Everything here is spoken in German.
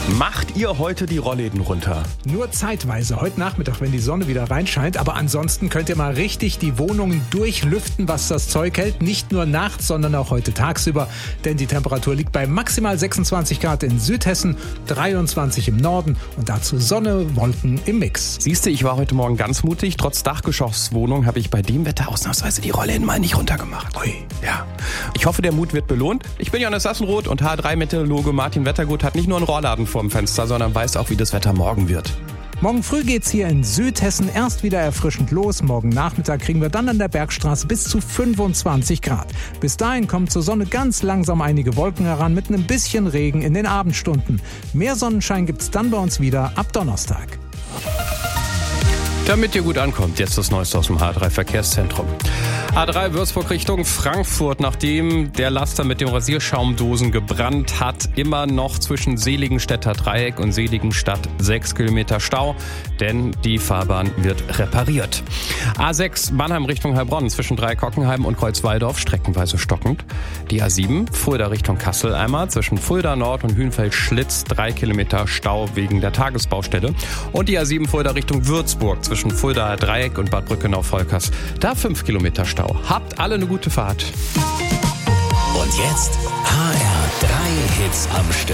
Macht ihr heute die Rollläden runter? Nur zeitweise, heute Nachmittag, wenn die Sonne wieder reinscheint. Aber ansonsten könnt ihr mal richtig die Wohnungen durchlüften, was das Zeug hält. Nicht nur nachts, sondern auch heute tagsüber. Denn die Temperatur liegt bei maximal 26 Grad in Südhessen, 23 im Norden und dazu Sonne, Wolken im Mix. Siehste, ich war heute Morgen ganz mutig. Trotz Dachgeschosswohnung habe ich bei dem Wetter ausnahmsweise die Rollläden mal nicht runtergemacht. Ui. Ja. Ich hoffe, der Mut wird belohnt. Ich bin Johannes Sassenroth und H3-Meteorologe Martin Wettergut hat nicht nur einen Rohrladen vorm Fenster, sondern weiß auch, wie das Wetter morgen wird. Morgen früh geht's hier in Südhessen erst wieder erfrischend los. Morgen Nachmittag kriegen wir dann an der Bergstraße bis zu 25 Grad. Bis dahin kommen zur Sonne ganz langsam einige Wolken heran mit einem bisschen Regen in den Abendstunden. Mehr Sonnenschein gibt's dann bei uns wieder ab Donnerstag. Damit ihr gut ankommt, jetzt das Neueste aus dem H3-Verkehrszentrum. A3 Würzburg Richtung Frankfurt, nachdem der Laster mit den Rasierschaumdosen gebrannt hat, immer noch zwischen Seligenstädter Dreieck und Seligenstadt 6 Kilometer Stau, denn die Fahrbahn wird repariert. A6 Mannheim Richtung Heilbronn zwischen Dreieck-Hockenheim und Kreuzwaldorf streckenweise stockend. Die A7 Fulda Richtung Kassel einmal zwischen Fulda Nord und Hünfeld-Schlitz 3 Kilometer Stau wegen der Tagesbaustelle. Und die A7 Fulda Richtung Würzburg zwischen Fulda Dreieck und Bad Brückenau-Volkers. Da 5 Kilometer Stau. Habt alle eine gute Fahrt. Und jetzt HR3 Hits am Stück.